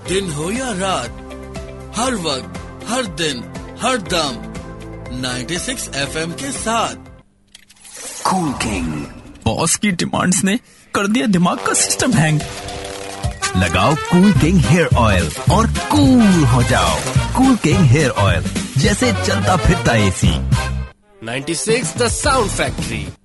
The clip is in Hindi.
दिन हो या रात, हर वक्त, हर दिन, हर दम 96 FM के साथ। Cool king. बॉस की डिमांड्स ने कर दिया दिमाग का सिस्टम हैंग। लगाओ कूल किंग हेयर ऑयल और कूल हो जाओ। कूल किंग हेयर ऑयल, जैसे चलता फिरता एसी। 96 the sound factory.